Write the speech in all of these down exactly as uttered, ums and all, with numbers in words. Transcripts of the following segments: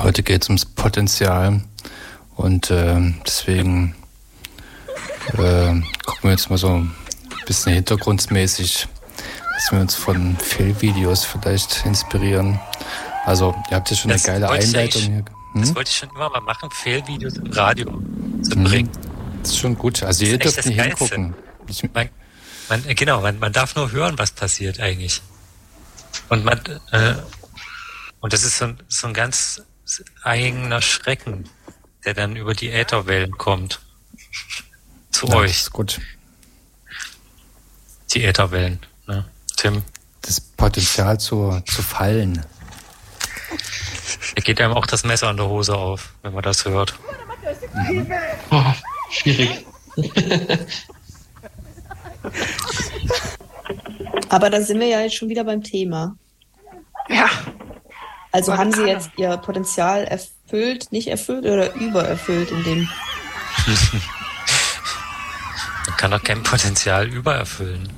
Heute geht es ums Potenzial und äh, deswegen äh, gucken wir jetzt mal so ein bisschen hintergrundmäßig, dass wir uns von Fehlvideos vielleicht inspirieren. Also ihr habt ja schon das eine geile Einleitung hier. Hm? Das wollte ich schon immer mal machen, Fehlvideos im Radio zu bringen. Das ist schon gut. Also ihr dürft nicht hingucken. Man, man, genau, man, man darf nur hören, was passiert eigentlich. Und man äh, und das ist so, so ein ganz eigener Schrecken, der dann über die Ätherwellen kommt. Zu ja, euch. Das ist gut. Die Ätherwellen, ne? Tim. Das Potenzial zu, zu fallen. Da geht einem auch das Messer an der Hose auf, wenn man das hört. Mhm. Oh, schwierig. Aber da sind wir ja jetzt schon wieder beim Thema. Ja. Also haben Sie jetzt Ihr Potenzial erfüllt, nicht erfüllt oder übererfüllt in dem? Man kann doch kein Potenzial übererfüllen.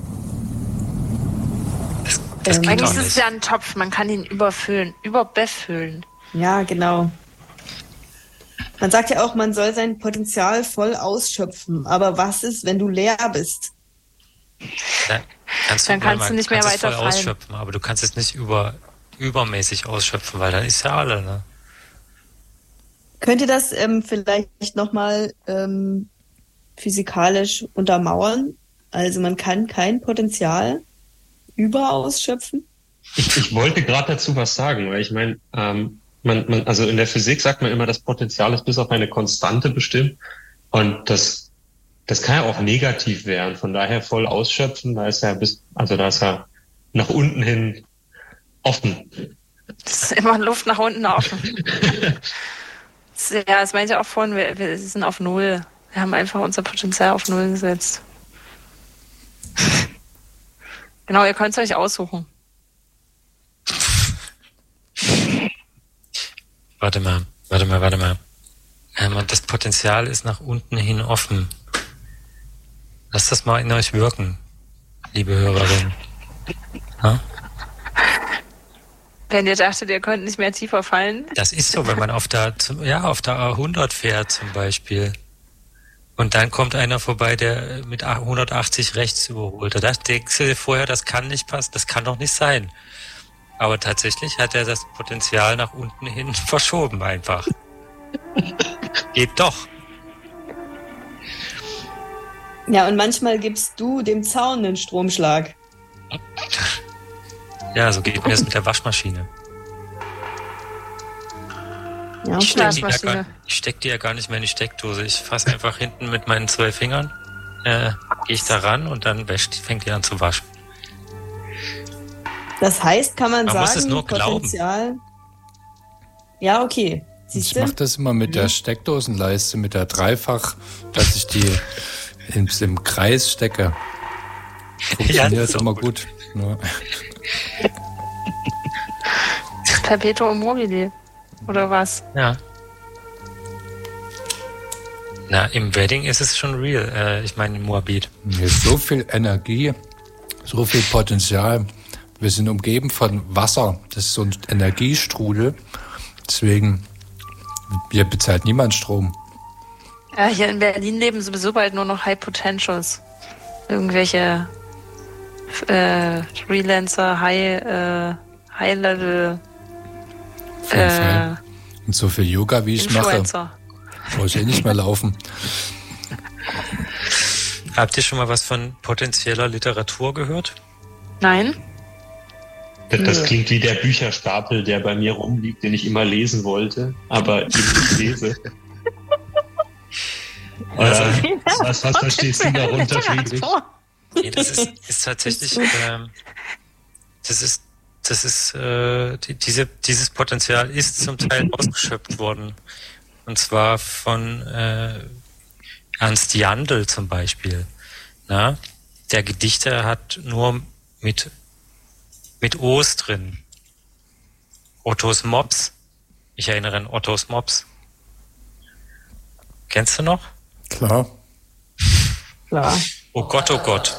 Das, das ähm, eigentlich ist es ja ein Topf, man kann ihn überfüllen, überbefüllen. Ja, genau. Man sagt ja auch, man soll sein Potenzial voll ausschöpfen. Aber was ist, wenn du leer bist? Dann kannst du, dann kannst mal, du nicht mehr weiter voll ausschöpfen, aber du kannst es nicht über, übermäßig ausschöpfen, weil dann ist ja alle, ne? Könnt ihr das ähm, vielleicht nochmal ähm, physikalisch untermauern? Also man kann kein Potenzial überausschöpfen? Ich, ich wollte gerade dazu was sagen, weil ich meine, ähm, man, man, also in der Physik sagt man immer, das Potenzial ist bis auf eine Konstante bestimmt und das, das kann ja auch negativ werden. Von daher voll ausschöpfen, da ist ja bis, also da ist ja nach unten hin offen. Das ist immer Luft nach unten offen. Ja, das meinte ich auch vorhin, wir, wir sind auf Null. Wir haben einfach unser Potenzial auf Null gesetzt. Genau, ihr könnt es euch aussuchen. Warte mal, warte mal, warte mal. Ähm, das Potenzial ist nach unten hin offen. Lasst das mal in euch wirken, liebe Hörerinnen. Ha? Wenn ihr dachtet, ihr könnt nicht mehr tiefer fallen. Das ist so, wenn man auf der, ja, auf der A hundert fährt zum Beispiel. Und dann kommt einer vorbei, der mit hundertachtzig rechts überholt. Da denkst du dir vorher, das kann nicht passen, das kann doch nicht sein. Aber tatsächlich hat er das Potenzial nach unten hin verschoben einfach. Geht doch. Ja, und manchmal gibst du dem Zaun einen Stromschlag. Ja, so geht mir das mit der Waschmaschine. Ja, ich stecke die, ja steck die ja gar nicht mehr in die Steckdose. Ich fasse einfach hinten mit meinen zwei Fingern, äh, gehe ich da ran und dann wäscht, fängt die an zu waschen. Das heißt, kann man, man sagen, muss es nur Potenzial... Glauben. Ja, okay. Siehst ich mache das immer mit der Steckdosenleiste, mit der Dreifach, dass ich die im, im Kreis stecke. Funktioniert ja, immer gut. gut. Ja. Perpetuum mobile. Oder was? Ja. Na, im Wedding ist es schon real. Äh, ich meine, im Moabit. Hier ist so viel Energie, so viel Potenzial. Wir sind umgeben von Wasser. Das ist so ein Energiestrudel. Deswegen, hier bezahlt niemand Strom. Ja, hier in Berlin leben sowieso bald nur noch High Potentials. Irgendwelche äh, Freelancer, High, äh, High Level. Äh, Und so viel Yoga, wie ich Influencer. mache, brauche ich eh nicht mehr laufen. Habt ihr schon mal was von potenzieller Literatur gehört? Nein. Das, das klingt wie der Bücherstapel, der bei mir rumliegt, den ich immer lesen wollte, aber eben nicht lese. Also, äh, was, was verstehst du darunter, Friedrich? Nee, das ist, ist tatsächlich, ähm, das ist Das ist äh, die, diese, dieses Potenzial ist zum Teil ausgeschöpft worden. Und zwar von äh, Ernst Jandl zum Beispiel. Na? Der Gedichter hat nur mit, mit O's drin. Ottos Mops. Ich erinnere an Ottos Mops. Kennst du noch? Klar. Klar. Oh Gott, oh Gott.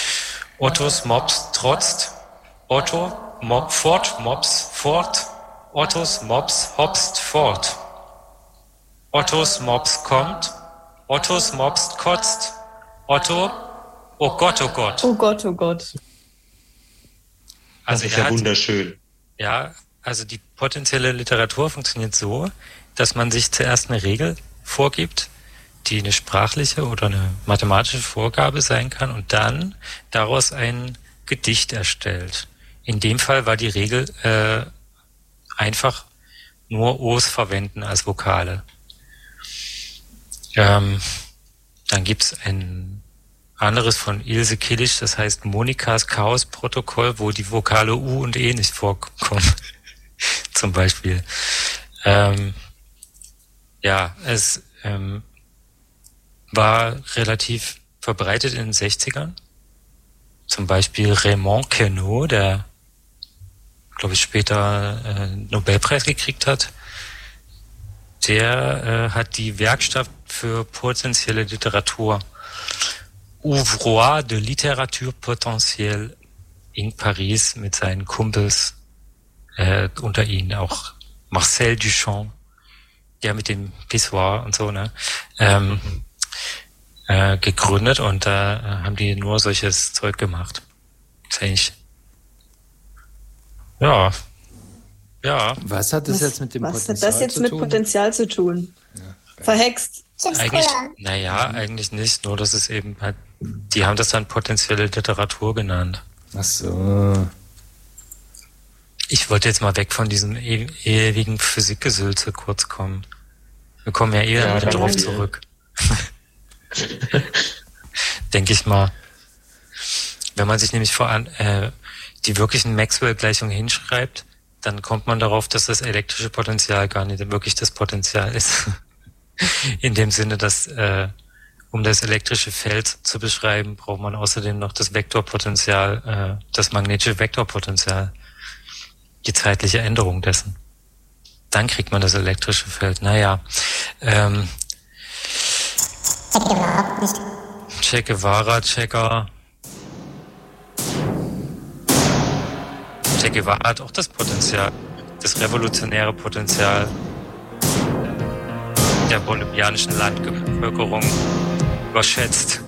Ottos Mops trotzt. Otto, Mob, Fort, Mops, Fort, Ottos Mops hopst fort. Ottos Mops kommt. Ottos Mops kotzt. Otto, oh Gott, oh Gott. Oh Gott, oh Gott. Also das ist ja wunderschön. Ja, also die potenzielle Literatur funktioniert so, dass man sich zuerst eine Regel vorgibt, die eine sprachliche oder eine mathematische Vorgabe sein kann und dann daraus ein Gedicht erstellt. In dem Fall war die Regel äh, einfach nur O's verwenden als Vokale. Ähm, dann gibt's ein anderes von Ilse Killisch, das heißt Monikas Chaos-Protokoll, wo die Vokale U und E nicht vorkommen. Zum Beispiel. Ähm, ja, es ähm, war relativ verbreitet in den sechzigern. Zum Beispiel Raymond Queneau, der, glaube ich, später äh, Nobelpreis gekriegt hat, der äh, hat die Werkstatt für potenzielle Literatur Ouvroir de Littérature Potentielle in Paris mit seinen Kumpels, äh, unter ihnen auch Marcel Duchamp, der mit dem Pissoir und so, ne, ähm, äh, gegründet und da äh, haben die nur solches Zeug gemacht. Das ist eigentlich, ja, ja. Was hat das Was, jetzt mit dem was Potenzial hat das jetzt zu mit tun? Potenzial zu tun? Ja. Verhext. Eigentlich, naja, eigentlich nicht, nur dass es eben halt, die haben das dann potenzielle Literatur genannt. Ach so. Ich wollte jetzt mal weg von diesem e- ewigen Physikgesülze kurz kommen. Wir kommen ja eher Ja, wieder drauf danke. zurück. Denke ich mal. Wenn man sich nämlich vor an, äh, die wirklichen Maxwell-Gleichungen hinschreibt, dann kommt man darauf, dass das elektrische Potenzial gar nicht wirklich das Potenzial ist. In dem Sinne, dass äh, um das elektrische Feld zu beschreiben, braucht man außerdem noch das Vektorpotenzial, äh, das magnetische Vektorpotenzial, die zeitliche Änderung dessen. Dann kriegt man das elektrische Feld. Naja, ähm, Che Guevara, Checker. Che Guevara hat auch das Potenzial, das revolutionäre Potenzial der bolivianischen Landbevölkerung überschätzt.